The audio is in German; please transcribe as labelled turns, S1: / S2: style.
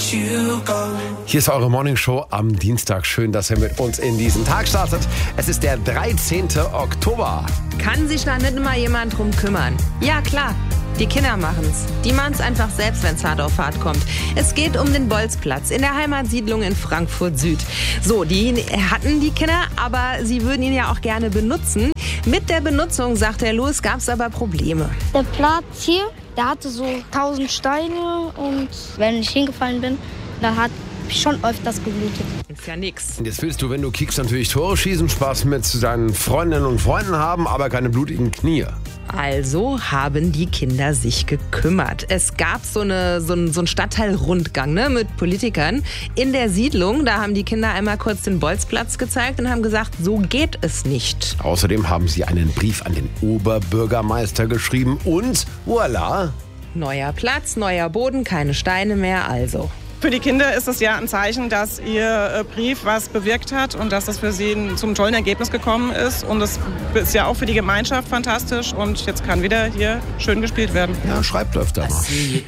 S1: Hier ist eure Morningshow am Dienstag. Schön, dass ihr mit uns in diesen Tag startet. Es ist der 13. Oktober.
S2: Kann sich da nicht immer jemand drum kümmern? Ja, klar. Die Kinder machen's. Die machen's einfach selbst, wenn's hart auf hart kommt. Es geht um den Bolzplatz in der Heimatsiedlung in Frankfurt Süd. So, die hatten die Kinder, aber sie würden ihn ja auch gerne benutzen. Mit der Benutzung, sagt der Louis, gab's aber Probleme.
S3: Der Platz hier, der hatte so 1000 Steine und wenn ich hingefallen bin, da hat schon öfters geblutet.
S2: Ist ja nix.
S1: Und jetzt willst du, wenn du kickst, natürlich Tore schießen, Spaß mit deinen Freundinnen und Freunden haben, aber keine blutigen Knie.
S2: Also haben die Kinder sich gekümmert. Es gab so einen Stadtteilrundgang mit Politikern in der Siedlung. Da haben die Kinder einmal kurz den Bolzplatz gezeigt und haben gesagt, so geht es nicht.
S1: Außerdem haben sie einen Brief an den Oberbürgermeister geschrieben und voilà.
S2: Neuer Platz, neuer Boden, keine Steine mehr, also.
S4: Für die Kinder ist es ja ein Zeichen, dass ihr Brief was bewirkt hat und dass es für sie zum tollen Ergebnis gekommen ist. Und es ist ja auch für die Gemeinschaft fantastisch und jetzt kann wieder hier schön gespielt werden.
S1: Ja, schreibt öfter mal.